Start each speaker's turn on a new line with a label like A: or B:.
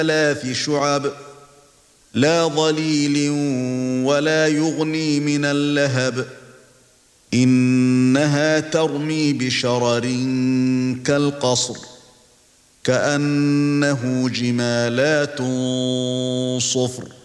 A: ثلاث شعب لا ظليل ولا يغني من اللهب إنها ترمي بشرر كالقصر كأنه جمالات صفر